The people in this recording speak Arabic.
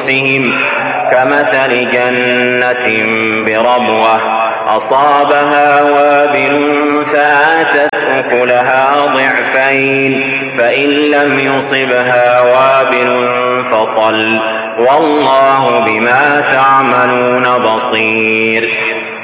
أنفسهم كمثل جنة بربوة أصابها وابل فآتت أكلها ضعفين فإن لم يصبها وابل فطل والله بما تعملون بصير.